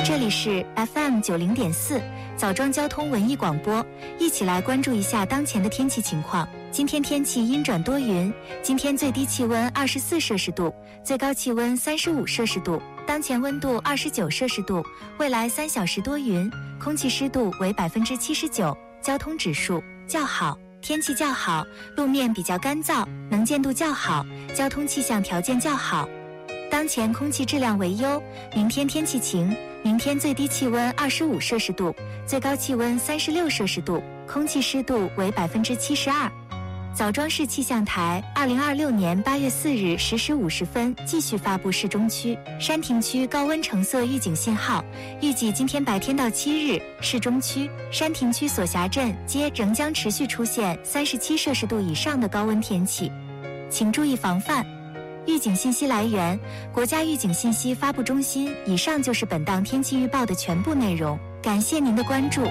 这里是 FM90.4枣庄交通文艺广播，一起来关注一下当前的天气情况。今天天气阴转多云，今天最低气温24摄氏度，最高气温35摄氏度，当前温度29摄氏度，未来3小时多云，空气湿度为79%，交通指数较好，天气较好，路面比较干燥，能见度较好，交通气象条件较好。当前空气质量为优，明天天气晴，明天最低气温25摄氏度，最高气温36摄氏度，空气湿度为72%。枣庄市气象台2026年8月4日10时50分继续发布市中区、山亭区高温橙色预警信号，预计今天白天到7日，市中区、山亭区所辖镇皆仍将持续出现37摄氏度以上的高温天气，请注意防范。预警信息来源：国家预警信息发布中心。以上就是本档天气预报的全部内容，感谢您的关注。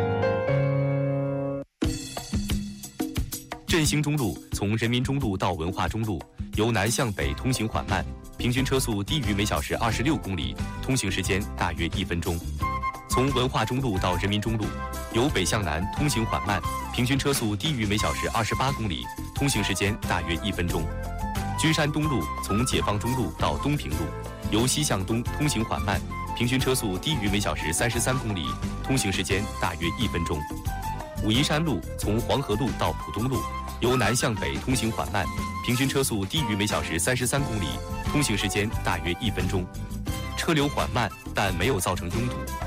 振兴中路从人民中路到文化中路，由南向北通行缓慢，平均车速低于每小时26公里，通行时间大约1分钟。从文化中路到人民中路，由北向南通行缓慢，平均车速低于每小时28公里，通行时间大约1分钟。君山东路从解放中路到东平路，由西向东通行缓慢，平均车速低于每小时33公里，通行时间大约1分钟。武夷山路从黄河路到浦东路，由南向北通行缓慢，平均车速低于每小时33公里，通行时间大约1分钟。车流缓慢，但没有造成拥堵。